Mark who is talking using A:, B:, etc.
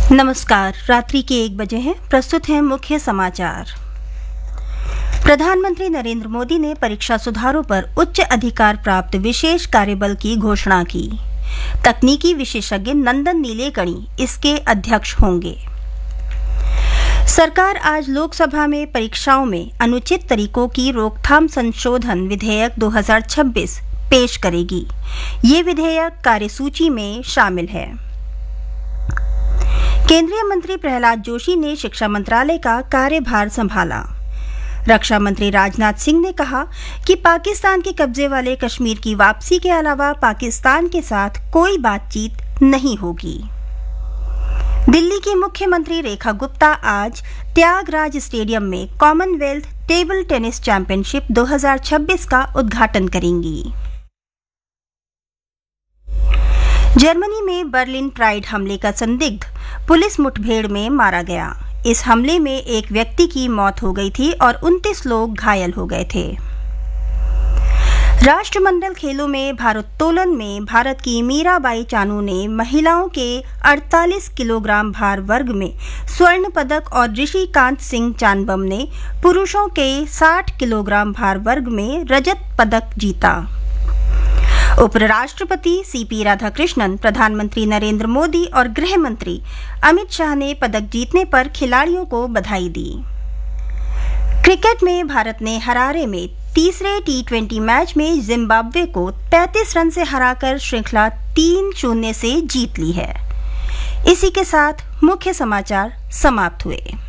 A: नमस्कार। रात्रि के 1 बजे हैं। प्रस्तुत हैं मुख्य समाचार। प्रधानमंत्री नरेंद्र मोदी ने परीक्षा सुधारों पर उच्च अधिकार प्राप्त विशेष कार्यबल की घोषणा की। तकनीकी विशेषज्ञ नंदन नीलेकणी इसके अध्यक्ष होंगे। सरकार आज लोकसभा में परीक्षाओं में अनुचित तरीकों की रोकथाम संशोधन विधेयक 2026 पेश करेगी। ये विधेयक कार्यसूची में शामिल है। केंद्रीय मंत्री प्रहलाद जोशी ने शिक्षा मंत्रालय का कार्यभार संभाला। रक्षा मंत्री राजनाथ सिंह ने कहा कि पाकिस्तान के कब्जे वाले कश्मीर की वापसी के अलावा पाकिस्तान के साथ कोई बातचीत नहीं होगी। दिल्ली की मुख्यमंत्री रेखा गुप्ता आज त्यागराज स्टेडियम में कॉमनवेल्थ टेबल टेनिस चैंपियनशिप 2026 का उद्घाटन करेंगी। जर्मनी में बर्लिन प्राइड हमले का संदिग्ध पुलिस मुठभेड़ में मारा गया। इस हमले में एक व्यक्ति की मौत हो गई थी और 29 लोग घायल हो गए थे। राष्ट्रमंडल खेलों में भारोत्तोलन में भारत की मीराबाई चानू ने महिलाओं के 48 किलोग्राम भार वर्ग में स्वर्ण पदक और ऋषिकांत सिंह चानबम ने पुरुषों के 60 किलोग्राम भार वर्ग में रजत पदक जीता। उपराष्ट्रपति सीपी राधाकृष्णन, प्रधानमंत्री नरेंद्र मोदी और गृह मंत्री अमित शाह ने पदक जीतने पर खिलाड़ियों को बधाई दी। क्रिकेट में भारत ने हरारे में तीसरे टी20 मैच में जिम्बाब्वे को 33 रन से हराकर श्रृंखला 3-0 से जीत ली है। इसी के साथ मुख्य समाचार समाप्त हुए।